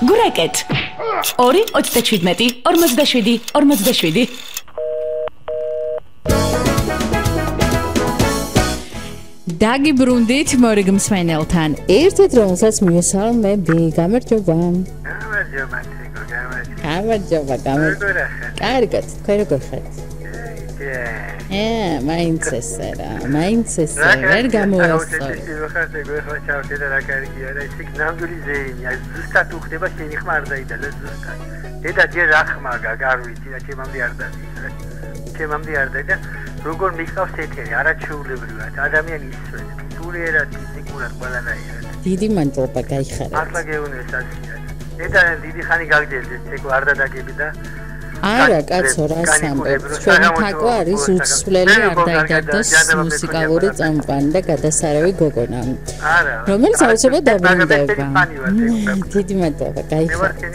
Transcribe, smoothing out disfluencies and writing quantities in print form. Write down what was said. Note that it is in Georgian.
გურეკეთ 2-27 47 დაგიბრუნდით მორიგ მსმენელთან ერთად რომელსაც მივესალმები გამარჯობა კარგად თქვენ როგორ ხართ მაინც ესა ვერ გამოესწორი ხარ ჩავდე და რა კარგია და ისე ნამდვილი ზეიმია ზუსტად უხდება შენი ხმარდა იდეა ზუსტად დედა ჯერ ახმაგა გარვიცი და ჩემამდე არ დადის ჩემამდე არ დადა როგორ მიყავს ეთერი არაჩვეულებრივად ადამიანი ისვენებს სულიერად ფიზიკურად ყველანაირად დიდი მადლობა გაიხარა მართლა გეუბნებს ასია დედა დიდი ხანი გაგძელდეს ეკო არ დადაგები და არა კაცო რას ამბობ ჩვენი თაკო არის უცვლელი არ დაიდარდოს მუსიკალური წამყვანი და გადასარავი გოგონა არა რომელიც აუცილებლად დაბრუნდება დიდი მადლობა გაიხარა